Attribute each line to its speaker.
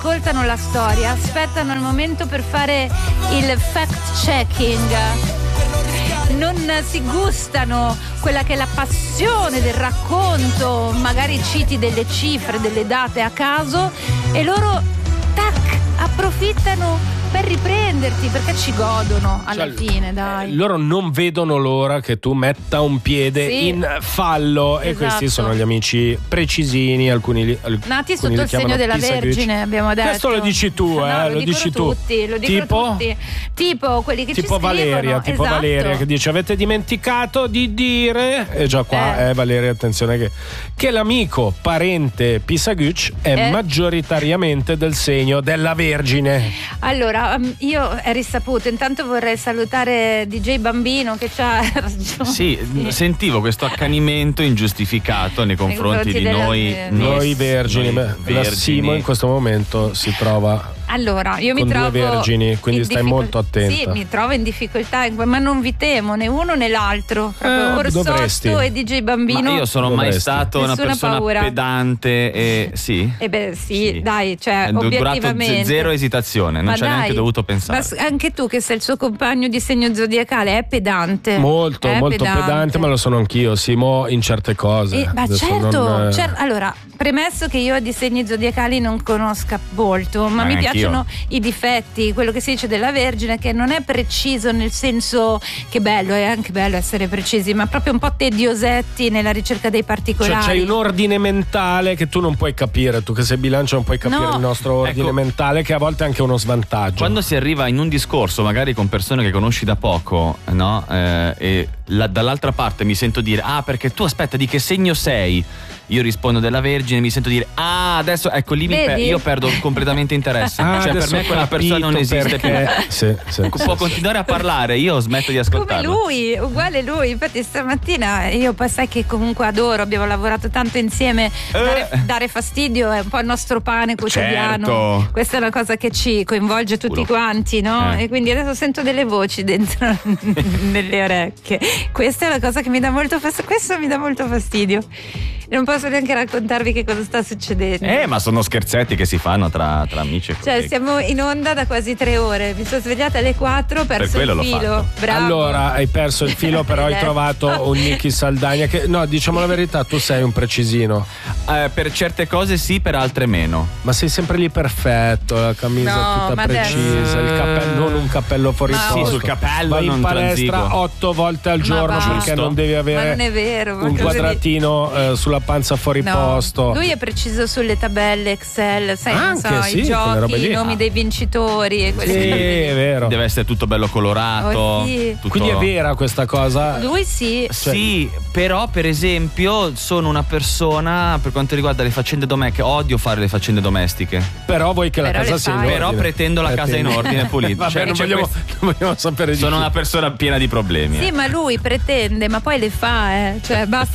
Speaker 1: ascoltano la storia aspettano il momento per fare il fact checking, non si gustano quella che è la passione del racconto, magari citi delle cifre, delle date a caso e loro tac approfittano per riprenderti, perché ci godono alla fine, dai.
Speaker 2: Loro non vedono l'ora che tu metta un piede in fallo, e questi sono gli amici precisini, alcuni
Speaker 1: nati sotto il segno della Vergine, abbiamo detto.
Speaker 2: Questo lo dici tu,
Speaker 1: lo
Speaker 2: dici tu.
Speaker 1: Tutti, lo dicono tutti. Tipo quelli che
Speaker 2: tipo
Speaker 1: ci
Speaker 2: Valeria,
Speaker 1: scrivono,
Speaker 2: Valeria che dice: avete dimenticato di dire, e già qua Valeria, attenzione che l'amico parente Pisagucci è maggioritariamente del segno della Vergine.
Speaker 1: Allora, io è risaputo, intanto vorrei salutare DJ Bambino che c'ha ragione.
Speaker 3: Sì, sentivo questo accanimento ingiustificato nei confronti di
Speaker 2: noi vergini. La Simo in questo momento si trova
Speaker 1: allora, io
Speaker 2: con
Speaker 1: mi trovo
Speaker 2: due vergini, quindi stai molto attenta.
Speaker 1: Sì, mi trovo in difficoltà, ma non vi temo né uno né l'altro. Orsotto e DJ Bambino.
Speaker 3: Ma io sono mai stato una persona
Speaker 1: paura.
Speaker 3: Pedante e sì.
Speaker 1: Sì, dai, cioè obiettivamente.
Speaker 3: Durato zero esitazione, non c'è neanche dovuto pensare.
Speaker 1: Ma anche tu che sei il suo compagno di segno zodiacale è pedante.
Speaker 2: Molto pedante, ma lo sono anch'io, Simo, in certe cose.
Speaker 1: Ma certo. Allora, premesso che io di segni zodiacali non conosca molto, ma mi piacciono i difetti, quello che si dice della Vergine, che non è preciso nel senso che bello, è anche bello essere precisi, ma proprio un po' tediosetti nella ricerca dei particolari.
Speaker 2: Cioè c'hai un ordine mentale che tu non puoi capire, tu che sei bilancio non puoi capire il nostro ordine mentale, che a volte è anche uno svantaggio.
Speaker 3: Quando si arriva in un discorso magari con persone che conosci da poco, no? E dall'altra parte mi sento dire: ah, perché tu aspetta, di che segno sei? Io rispondo della Vergine, mi sento dire: ah, adesso ecco lì io perdo completamente interesse. Cioè per me quella persona non esiste più.
Speaker 2: Sì.
Speaker 3: Può continuare a parlare, io smetto di ascoltarlo.
Speaker 1: Come lui, uguale lui. Infatti stamattina io poi sai che comunque adoro, abbiamo lavorato tanto insieme, dare fastidio è un po' il nostro pane quotidiano.
Speaker 3: Certo.
Speaker 1: Questa è una cosa che ci coinvolge tutti quanti, no? E quindi adesso sento delle voci dentro nelle orecchie. Questa è la cosa che mi dà molto fastidio. Questo mi dà molto fastidio. Non posso neanche raccontarvi che cosa sta succedendo.
Speaker 3: Ma sono scherzetti che si fanno tra amici e
Speaker 1: cioè siamo in onda da quasi 3 ore. Mi sono svegliata alle 4, ho perso il filo. Bravo.
Speaker 2: Allora hai perso il filo, però hai trovato un Nicky Saldagna che, no, diciamo la verità, tu sei un precisino.
Speaker 3: Per certe cose sì, per altre meno.
Speaker 2: Ma sei sempre lì perfetto, la camisa tutta precisa, il cappello, non un cappello fuori posto.
Speaker 3: Sì, sul cappello
Speaker 2: vai
Speaker 3: non
Speaker 2: in palestra
Speaker 3: transigo
Speaker 2: 8 volte al giorno perché non devi avere
Speaker 1: non è vero,
Speaker 2: un quadratino sulla panza fuori posto.
Speaker 1: Lui è preciso sulle tabelle Excel, sai,
Speaker 2: anche,
Speaker 1: non so, i giochi, i nomi dei vincitori e
Speaker 2: sì, è vero.
Speaker 3: Deve essere tutto bello colorato.
Speaker 1: Sì.
Speaker 2: Quindi è vera questa cosa?
Speaker 1: Lui sì.
Speaker 3: Sì, però per esempio sono una persona, per quanto riguarda le faccende domestiche, odio fare le faccende domestiche.
Speaker 2: Però vuoi che la casa sia in ordine.
Speaker 3: Però pretendo la casa in ordine, pulita.
Speaker 2: Vabbè, non vogliamo sapere di
Speaker 3: Sono una persona piena di problemi.
Speaker 1: Sì, ma lui pretende, ma poi le fa, cioè basta